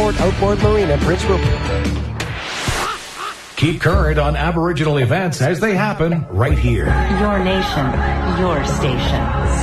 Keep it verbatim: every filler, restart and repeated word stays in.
Port Outboard Marina, Prince Rupert. Keep current on Aboriginal events as they happen right here. Your nation, your station.